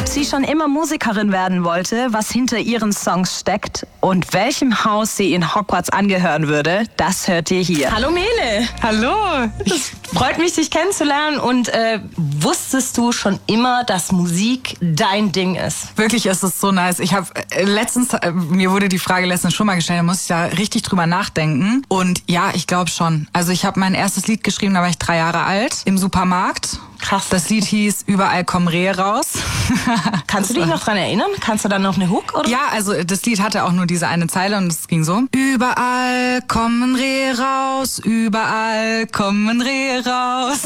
ob sie schon immer Musikerin werden wollte, was hinter ihren Songs steckt und welchem Haus sie in Hogwarts angehören würde, das hört ihr hier. Hallo Mele. Hallo. Es freut mich, dich kennenzulernen. Und wusstest du schon immer, dass Musik dein Ding ist? Wirklich ist es so nice. Ich habe letztens, mir wurde die Frage letztens schon mal gestellt, da muss ich da richtig drüber nachdenken. Und ja, ich glaube schon. Also ich habe mein erstes Lied geschrieben, da war ich 3 Jahre alt, im Supermarkt. Krass. Das Lied hieß Überall kommen Rehe raus. Kannst du dich noch dran erinnern? Kannst du dann noch eine Hook, oder? Ja, also das Lied hatte auch nur diese eine Zeile und es ging so. Überall kommen Rehe raus, überall kommen Rehe raus,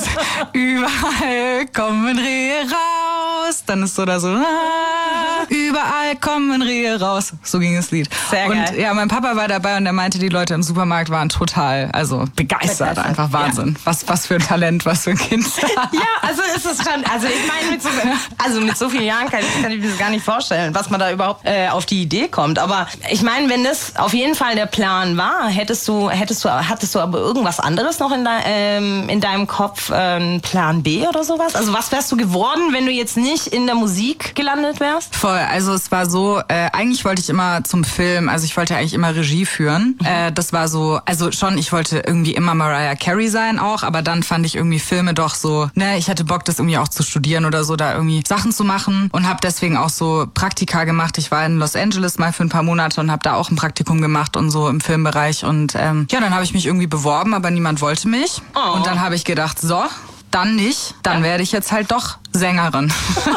überall kommen Rehe raus. Dann ist so da so, überall kommen Rehe raus. So ging das Lied. Sehr geil. Und ja, mein Papa war dabei und er meinte, die Leute im Supermarkt waren total, also begeistert. Einfach Wahnsinn. Ja. Was für ein Talent, was für ein Kind. Ja, also ist es schon, also ich meine, mit so vielen Jahren kann ich mir das gar nicht vorstellen, was man da überhaupt auf die Idee kommt. Aber ich meine, wenn das auf jeden Fall der Plan war, hattest du aber irgendwas anderes noch in deinem Kopf, Plan B oder sowas? Also was wärst du geworden, wenn du jetzt nicht in der Musik gelandet wärst? Voll, also es war so, eigentlich wollte ich immer zum Film, also ich wollte eigentlich immer Regie führen. Das war so, also schon, ich wollte irgendwie immer Mariah Carey sein auch, aber dann fand ich irgendwie Filme doch so, ne, ich hatte Bock, das irgendwie auch zu studieren oder so, da irgendwie Sachen zu machen und habe deswegen auch so Praktika gemacht. Ich war in Los Angeles mal für ein paar Monate und habe da auch ein Praktikum gemacht und so im Filmbereich und ja, dann habe ich mich irgendwie beworben, aber niemand wollte mich. Oh. Und dann habe ich gedacht, so, dann nicht, dann werde ich jetzt halt doch Sängerin.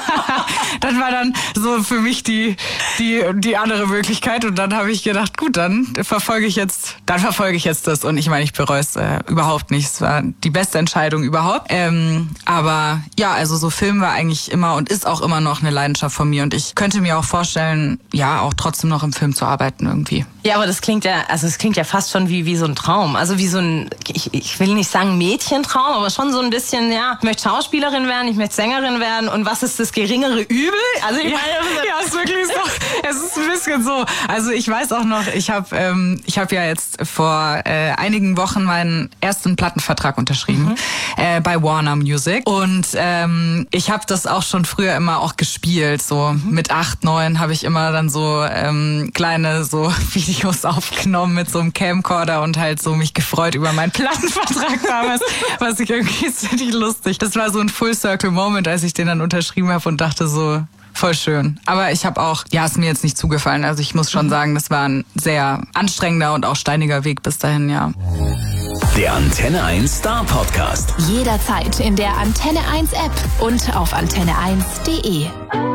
Das war dann so für mich die andere Möglichkeit und dann habe ich gedacht, gut, dann verfolge ich jetzt das und ich meine, ich bereue es überhaupt nicht. Es war die beste Entscheidung überhaupt. Aber ja, also so Film war eigentlich immer und ist auch immer noch eine Leidenschaft von mir und ich könnte mir auch vorstellen, ja, auch trotzdem noch im Film zu arbeiten irgendwie. Ja, aber das klingt ja fast schon wie so ein Traum. Also wie so ein, ich will nicht sagen Mädchentraum, aber schon so ein bisschen, ja, ich möchte Schauspielerin werden, ich möchte Sängerin werden und was ist das geringere Übel? Also ich meine, ja, ist wirklich so. Es ist ein bisschen so. Also ich weiß auch noch, ich habe ja jetzt vor einigen Wochen meinen ersten Plattenvertrag unterschrieben bei Warner Music und ich habe das auch schon früher immer auch gespielt. So mit 8, 9 habe ich immer dann so kleine so Videos aufgenommen mit so einem Camcorder und halt so mich gefreut über meinen Plattenvertrag damals, was ich irgendwie ist richtig lustig. Das war so ein Full-Circle-Moment, als ich den dann unterschrieben habe und dachte so, voll schön. Aber ich habe auch, ja, ist mir jetzt nicht zugefallen. Also ich muss schon sagen, das war ein sehr anstrengender und auch steiniger Weg bis dahin, ja. Der Antenne 1 Star Podcast. Jederzeit in der Antenne 1 App und auf antenne1.de.